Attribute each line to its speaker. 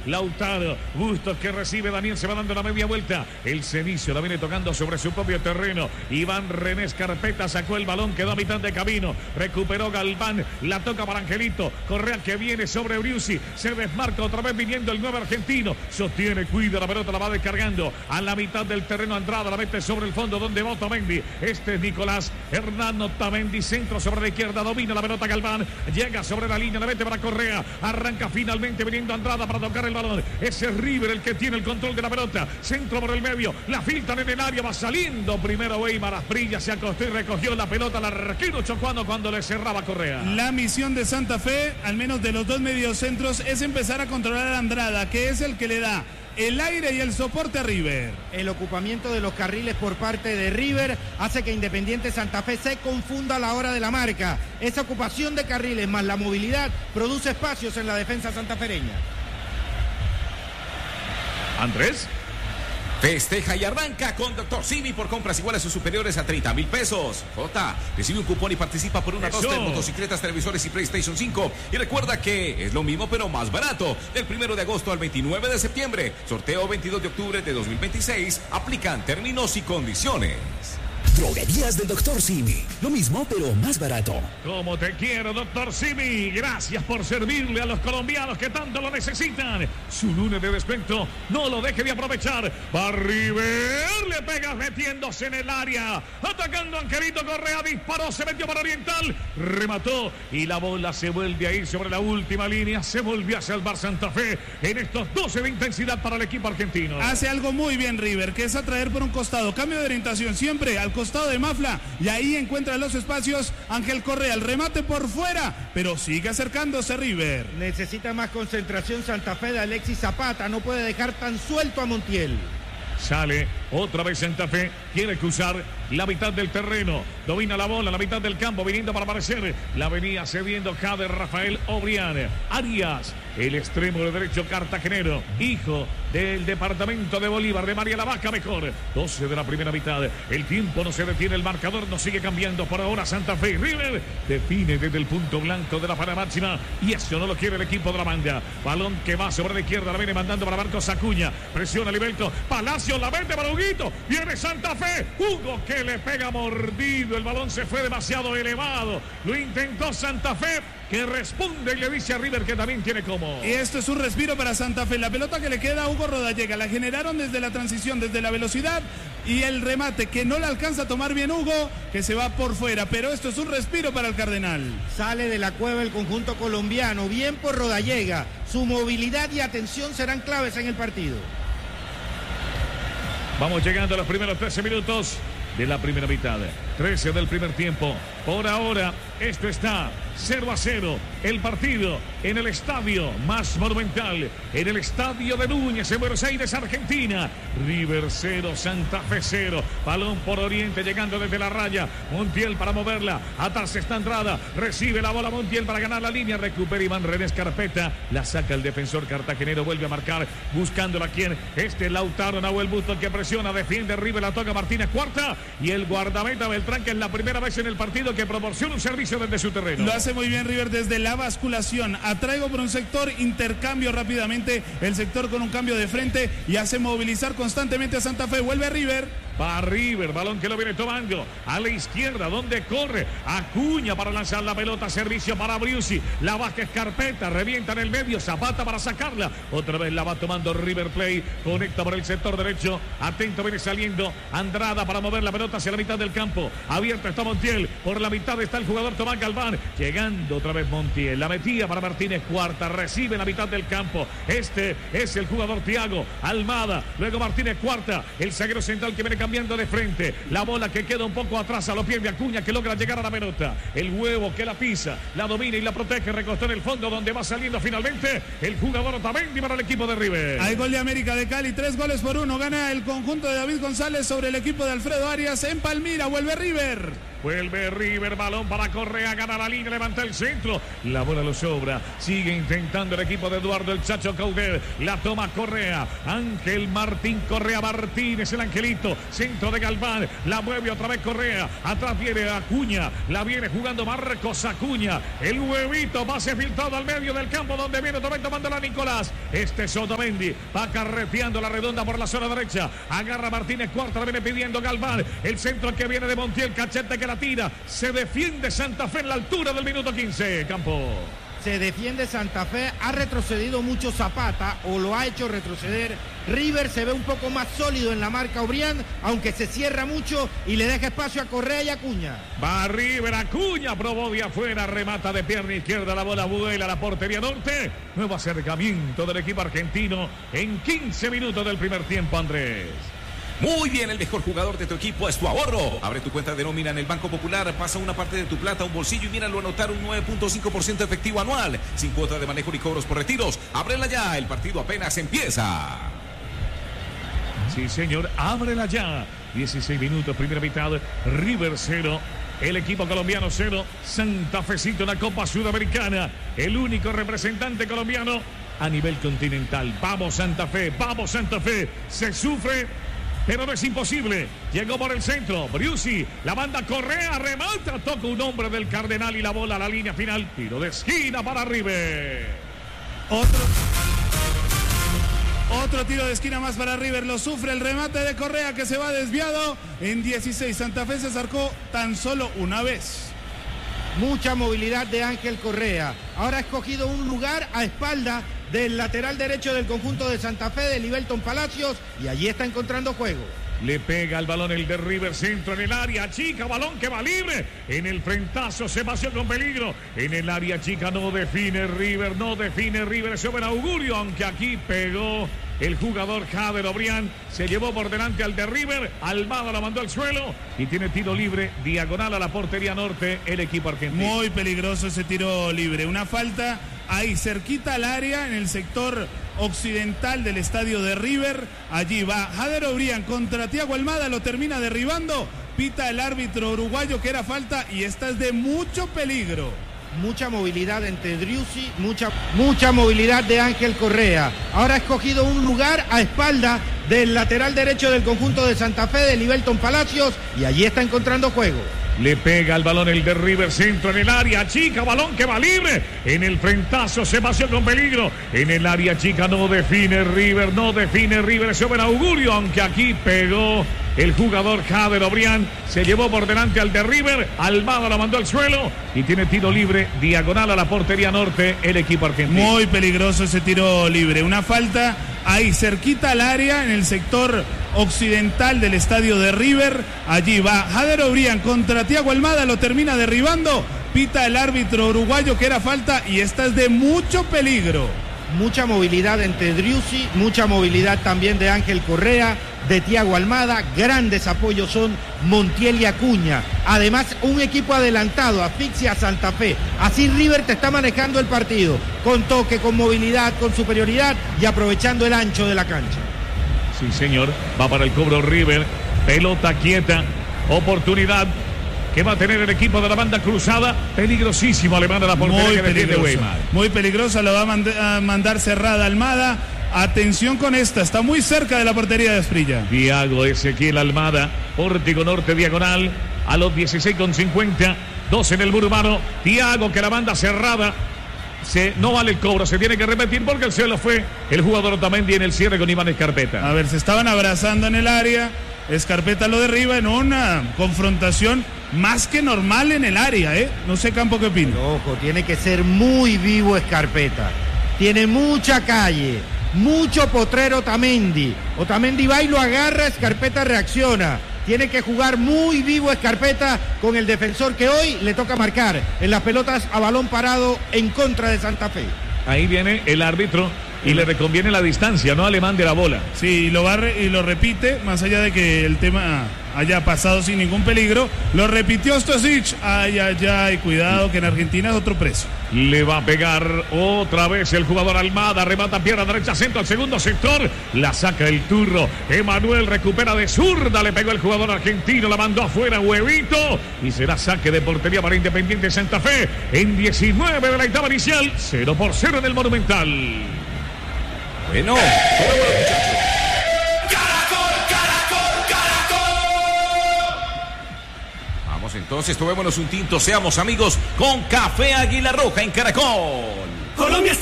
Speaker 1: Lautaro, Bustos que recibe, Daniel se va dando la media vuelta. El Cenicio la viene tocando sobre su propio terreno. Iván René Escarpeta sacó el balón, quedó a mitad de camino. Recuperó Galván, la toca para Angelito. Correa que viene sobre Briusi, se desmarca otra vez viniendo el 9 argentino. Sostiene, cuida la pelota, la va descargando a la mitad del terreno. Andrada la mete sobre el fondo donde va Otamendi. Este es Nicolás Hernán Otamendi, centro sobre la izquierda, domina la pelota Galván, llega sobre la línea, la mete para Correa, arranca finalmente viniendo Andrada para tocar el balón. Ese es River el que tiene el control de la pelota, centro por el medio, la filtran en el área, va saliendo primero Weimar Asprilla, se acostó y recogió la pelota, la arquero Chocuano cuando le cerraba Correa.
Speaker 2: La misión de Santa Fe, al menos de los dos mediocentros, es empezar a controlar a Andrada, que es el que le da el aire y el soporte a River.
Speaker 3: El ocupamiento de los carriles por parte de River hace que Independiente Santa Fe se confunda a la hora de la marca. Esa ocupación de carriles más la movilidad produce espacios en la defensa santafereña.
Speaker 1: Andrés.
Speaker 4: Festeja y arranca con Dr. Simi por compras iguales o superiores a 30,000 pesos. J, recibe un cupón y participa por una tosta de motocicletas, televisores y PlayStation 5. Y recuerda que es lo mismo pero más barato. Del 1 de agosto al 29 de septiembre. Sorteo 22 de octubre de 2026. Aplican términos y condiciones.
Speaker 5: Droguerías del Dr. Simi. Lo mismo, pero más barato.
Speaker 1: Como te quiero, Dr. Simi. Gracias por servirle a los colombianos que tanto lo necesitan. Su lunes de descuento, no lo deje de aprovechar. Va River, le pega metiéndose en el área. Atacando Angelito Correa, disparó, se metió para Oriental. Remató y la bola se vuelve a ir sobre la última línea. Se volvió a salvar Santa Fe en estos 12 de intensidad para el equipo argentino.
Speaker 2: Hace algo muy bien River, que es atraer por un costado. Cambio de orientación siempre al costado de Mafla y ahí encuentra los espacios Ángel Correa, el remate por fuera, pero sigue acercándose River.
Speaker 3: Necesita más concentración Santa Fe de Alexis Zapata, no puede dejar tan suelto a Montiel.
Speaker 1: Sale otra vez Santa Fe, quiere cruzar la mitad del terreno, domina la bola, la mitad del campo, viniendo para aparecer, la venía cediendo Jader Rafael Obrián. Arias, el extremo de derecho cartagenero, hijo del departamento de Bolívar, de María la Vaca mejor. 12 de la primera mitad, el tiempo no se detiene, el marcador no sigue cambiando. Por ahora Santa Fe y River define desde el punto blanco de la para máxima y eso no lo quiere el equipo de la manga. Balón que va sobre la izquierda, la viene mandando para Marcos Acuña, presiona Liberto, Palacio la mete para Huguito, viene Santa Fe, Hugo que le pega mordido, el balón se fue demasiado elevado, lo intentó Santa Fe, que responde y le dice a River que también tiene como.
Speaker 2: Y esto es un respiro para Santa Fe, la pelota que le queda a Hugo Rodallega, la generaron desde la transición, desde la velocidad y el remate que no le alcanza a tomar bien Hugo, que se va por fuera, pero esto es un respiro para el Cardenal.
Speaker 3: Sale de la cueva el conjunto colombiano, bien por Rodallega, su movilidad y atención serán claves en el partido.
Speaker 1: Vamos llegando a los primeros 13 minutos de la primera mitad, 13 del primer tiempo. Por ahora, esto está 0-0. El partido en el estadio más monumental, en el estadio de Núñez, en Buenos Aires, Argentina. River 0, Santa Fe 0. Balón por Oriente, llegando desde la raya. Montiel para moverla. Atrás está Andrada. Recibe la bola Montiel para ganar la línea. Recupera Iván René Escarpeta. La saca el defensor cartagenero. Vuelve a marcar, buscándola a quien. Lautaro Nahuel Bustos que presiona, defiende River, la toca Martínez Cuarta. Y el guardameta Beltrán, que es la primera vez en el partido que proporciona un servicio desde su terreno.
Speaker 2: Lo hace muy bien River desde la basculación. Atraigo por un sector, intercambio rápidamente el sector con un cambio de frente y hace movilizar constantemente a Santa Fe. Vuelve a River.
Speaker 1: Va River, balón que lo viene tomando a la izquierda, donde corre Acuña para lanzar la pelota, servicio para Briusi, la baja Escarpeta, revienta en el medio, Zapata para sacarla, otra vez la va tomando River Plate, conecta por el sector derecho, atento, viene saliendo Andrada para mover la pelota hacia la mitad del campo, abierto está Montiel, por la mitad está el jugador Tomás Galván, llegando otra vez Montiel, la metía para Martínez Cuarta, recibe en la mitad del campo, este es el jugador Thiago Almada, luego Martínez Cuarta, el zaguero central que viene cambiando de frente, la bola que queda un poco atrás a los pies de Acuña que logra llegar a la pelota, el huevo que la pisa, la domina y la protege, recostó en el fondo donde va saliendo finalmente el jugador Otamendi para el equipo de River.
Speaker 2: Hay gol de América de Cali, 3-1, gana el conjunto de David González sobre el equipo de Alfredo Arias en Palmira, vuelve River.
Speaker 1: Vuelve River, balón para Correa, gana la línea, levanta el centro. La bola lo sobra. Sigue intentando el equipo de Eduardo el Chacho Coudet. La toma Correa. Ángel Martín Correa Martínez, el angelito. Centro de Galván. La mueve otra vez Correa. Atrás viene Acuña. La viene jugando Marcos Acuña. El huevito pase filtrado al medio del campo donde viene otra vez tomando la Nicolás. Este es Otamendi. Va carreteando la redonda por la zona derecha. Agarra Martínez Cuarta. La viene pidiendo Galván. El centro que viene de Montiel. Cachete que la tira. Se defiende Santa Fe en la altura del minuto 15. Campo.
Speaker 3: Se defiende Santa Fe, ha retrocedido mucho Zapata o lo ha hecho retroceder. River se ve un poco más sólido en la marca Obrián, aunque se cierra mucho y le deja espacio a Correa y Acuña.
Speaker 1: Va River, Acuña, probó de afuera, remata de pierna izquierda, la bola vuela a la portería norte. Nuevo acercamiento del equipo argentino en 15 minutos del primer tiempo, Andrés.
Speaker 4: Muy bien, el mejor jugador de tu equipo es tu ahorro. Abre tu cuenta de nómina en el Banco Popular, pasa una parte de tu plata a un bolsillo y míralo anotar un 9.5% efectivo anual, sin cuota de manejo ni cobros por retiros. Ábrela ya, el partido apenas empieza.
Speaker 1: Sí, señor, ábrela ya. 16 minutos, primera mitad, River 0. El equipo colombiano 0, Santa Fecito en la Copa Sudamericana. El único representante colombiano a nivel continental. Vamos Santa Fe, se sufre, pero no es imposible. Llegó por el centro, Briusi, la banda Correa, remata, toca un hombre del Cardenal y la bola a la línea final. Tiro de esquina para River.
Speaker 2: Otro tiro de esquina más para River, lo sufre el remate de Correa que se va desviado. En 16, Santa Fe se acercó tan solo una vez.
Speaker 3: Mucha movilidad de Ángel Correa. Ahora ha escogido un lugar a espalda del lateral derecho del conjunto de Santa Fe, de Libelton Palacios, y allí está encontrando juego.
Speaker 1: Le pega el balón el de River, centro en el área chica, balón que va libre. En el frentazo se paseó con peligro. En el área chica no define River, es buen augurio, aunque aquí pegó el jugador Jader Obrián. Se llevó por delante al de River, Almada la mandó al suelo y tiene tiro libre, diagonal a la portería norte, el equipo argentino.
Speaker 2: Muy peligroso ese tiro libre, una falta ahí cerquita al área en el sector occidental del estadio de River. Allí va Jader Obrián contra Thiago Almada, lo termina derribando, pita el árbitro uruguayo que era falta y esta es de mucho peligro.
Speaker 3: Mucha movilidad entre Driussi, mucha movilidad de Ángel Correa. Ahora ha escogido un lugar a espalda del lateral derecho del conjunto de Santa Fe, de Libelton Palacios, y allí está encontrando juego.
Speaker 1: Le pega el balón el de River, centro en el área chica, balón que va libre. En el frentazo se paseó con peligro. En el área chica no define River, es buen augurio, aunque aquí pegó el jugador Jader Obrián. Se llevó por delante al de River, Almada la mandó al suelo y tiene tiro libre, diagonal a la portería norte, el equipo argentino.
Speaker 2: Muy peligroso ese tiro libre, una falta ahí cerquita al área en el sector occidental del estadio de River. Allí va Jader Obrián contra Thiago Almada, lo termina derribando, pita el árbitro uruguayo que era falta y esta es de mucho peligro.
Speaker 3: Mucha movilidad entre Driussi, mucha movilidad también de Ángel Correa, de Thiago Almada. Grandes apoyos son Montiel y Acuña. Además, un equipo adelantado, asfixia a Santa Fe. Así River te está manejando el partido, con toque, con movilidad, con superioridad y aprovechando el ancho de la cancha.
Speaker 1: Sí, señor, va para el cobro River, pelota quieta, oportunidad que va a tener el equipo de la banda cruzada, peligrosísimo Alemán de la portería que defiende Weimar.
Speaker 2: Muy peligrosa, lo va a mandar cerrada Almada. Atención con esta, está muy cerca de la portería de Asprilla.
Speaker 1: Thiago Ezequiel Almada, pórtico norte diagonal, a los 16:50, 2 en el muro humano. Thiago que la banda cerrada. No vale el cobro, se tiene que repetir porque el cielo fue el jugador Otamendi en el cierre con Iván Escarpeta.
Speaker 2: A ver, se estaban abrazando en el área, Escarpeta lo derriba en una confrontación más que normal en el área, No sé, Campo, ¿qué opina?
Speaker 3: Ojo, tiene que ser muy vivo Escarpeta, tiene mucha calle, mucho potrero Otamendi. Otamendi va y lo agarra, Escarpeta reacciona. Tiene que jugar muy vivo Escarpeta con el defensor que hoy le toca marcar en las pelotas a balón parado en contra de Santa Fe.
Speaker 1: Ahí viene el árbitro y le reconviene la distancia, ¿no? Alemán de la bola.
Speaker 2: Sí, y lo repite, más allá de que el tema haya pasado sin ningún peligro. Lo repitió Stosic. Ay, ay, ay, cuidado que en Argentina es otro precio.
Speaker 1: Le va a pegar otra vez el jugador Almada. Remata pierna derecha, centro al segundo sector. La saca el turro. Emanuel recupera de zurda. Le pegó el jugador argentino. La mandó afuera, Huevito. Y será saque de portería para Independiente Santa Fe. En 19 de la etapa inicial. 0-0 en el Monumental.
Speaker 4: Bueno, muchachos. Vamos entonces, tomémonos un tinto, seamos amigos con Café Águila Roja en Caracol.
Speaker 5: Colombia.